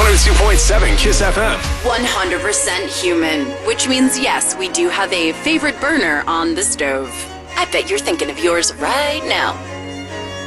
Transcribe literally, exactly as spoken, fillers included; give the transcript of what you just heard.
oh two point seven Kiss F M. one hundred percent human, which means yes, we do have a favorite burner on the stove. I bet you're thinking of yours right now.